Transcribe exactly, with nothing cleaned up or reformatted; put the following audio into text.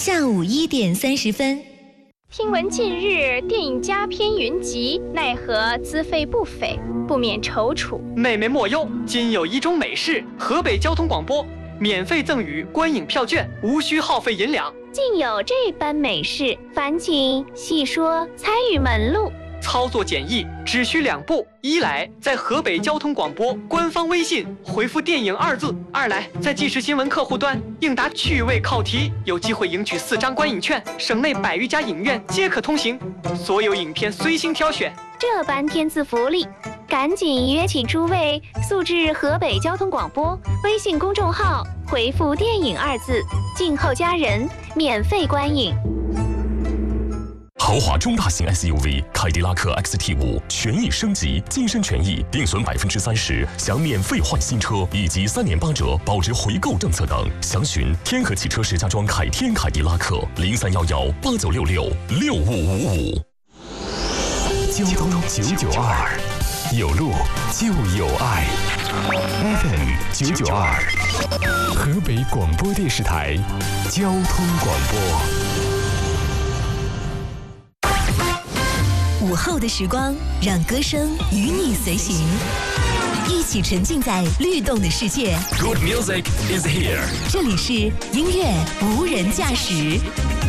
下午一点三十分。 听闻近日电影佳片云集，奈何资费不菲，不免踌躇。 妹妹莫忧，今有一种美事，河北交通广播免费赠予观影票券，无需耗费银两。 竟有这般美事，烦请细说参与门路。 操作简易，只需两步：一来在河北交通广播官方微信回复电影二字；二来在即时新闻客户端应答趣味考题，有机会赢取四张观影券，省内百余家影院皆可通行，所有影片随心挑选。 这般天赐福利，赶紧约请诸位速至河北交通广播微信公众号回复电影二字，静候佳人，免费观影。 豪华中大型 S U V 凯迪拉克 X T 五权益升级，晋升权益定损百分之三十，享免费换新车以及三年八折保值回购政策等。详询天河汽车石家庄凯天凯迪拉克零三幺幺八九六六六五五五。交通九九二，有路就有爱。F M 九九二，河北广播电视台交通广播。 午后的时光，让歌声与你随行，一起沉浸在律动的世界。 Good music is here。 这里是音乐无人驾驶。